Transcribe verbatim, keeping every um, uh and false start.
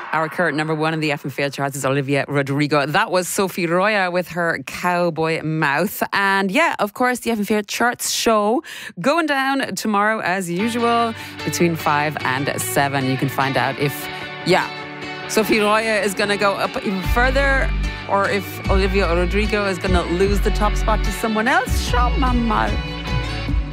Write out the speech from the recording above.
Our current number one in the F M Fail charts is Olivia Rodrigo. That was Sophie Roya with her Cowboy Mouth. And yeah, of course, the F M Fail charts show going down tomorrow as usual between five and seven. You can find out if, yeah, Sophie Roya is going to go up even further or if Olivia Rodrigo is going to lose the top spot to someone else. Show mama.